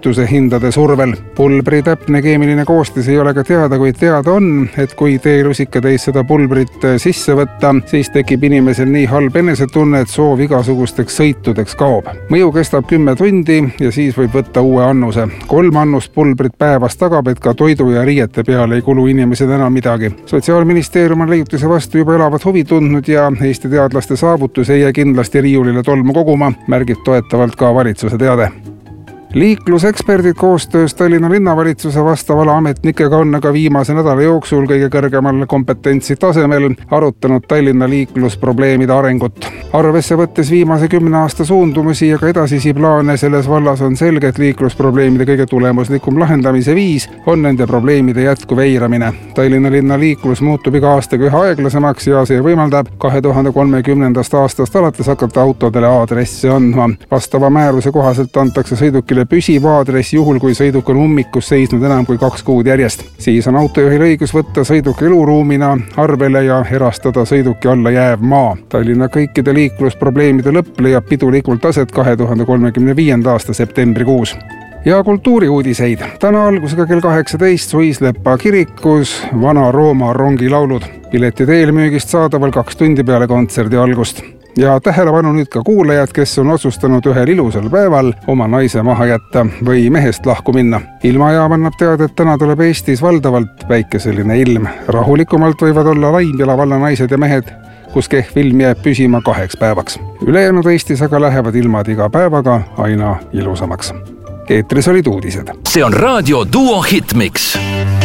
kütuse hindade survel. Pulbri täpne keemiline koostis ei ole ka teada, kuid teada on, et kui teelusikatäis seda pulbrit sisse võtta, siis tekib inimesel nii halb enesetunne, et soov igasugusteks sõitudeks kaob. Mõju kestab 10 tundi ja siis võib võtta uue annuse. 3 annust pulbrit päevas tagab, et ka toidu ja riiete peale ei kulu inimesed enam midagi. Sotsiaalministeerium on leiutise vastu juba elavat huvi tundnud ja Eesti teadlaste saavutus ei jää kindlasti riiulile tolmu koguma, märgib toetavalt ka valitsuse teade. Liikluseksperdid koostöös Tallinna linnavalitsuse vastavale ametnikega on aga viimase nädala jooksul kõige kõrgemal kompetentsi tasemel arutanud Tallinna liiklusprobleemide arengut. Arvesse võttes viimase 10 aasta suundumusi ja ka edasisi plaane selles vallas on selge, et liiklusprobleemide kõige tulemuslikum lahendamise viis on nende probleemide jätkuv eiramine. Tallinna linna liiklus muutub iga aastaga üha aeglasemaks ja see võimaldab 2030. aastast alates hakata autodele aadressi andma. Vastava määruse kohaselt antakse sõidukile püsiv aadress juhul, kui sõiduk on ummikus seisnud enam kui 2 kuud järjest. Siis on autojuhil õigus võtta sõiduk eluruumina arvele ja erastada sõiduki alla jääv maa. Tallinna kõikide liiklusprobleemide lõpp leiab pidulikult aset 2035. aasta septembrikuus. Ja kultuuriuudiseid. Täna algusega kell 18 Suisleppa kirikus Vana-Rooma rongilaulud. Piletid eelmüügist saadaval 2 tundi peale kontserdi algust. Ja tähelepanu nüüd ka kuulajad, kes on otsustanud ühel ilusal päeval oma naise maha jätta või mehest lahku minna. Ilmajaam annab teada, et täna tuleb Eestis valdavalt päikeseline ilm. Rahulikumalt võivad olla Laimpjala valla naised ja mehed, kus kehv ilm jääb püsima 2 päevaks. Ülejäänud Eestis aga lähevad ilmad iga päevaga aina ilusamaks. Eetris olid uudised. See on Raadio Duo Hitmix.